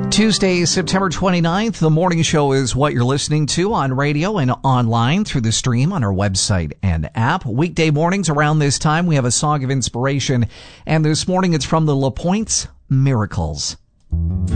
Tuesday, September 29th, the morning show is what you're listening to on radio and online through the stream on our website and app. Weekday mornings around this time, we have a song of inspiration, and this morning it's from the LaPointe's Miracles.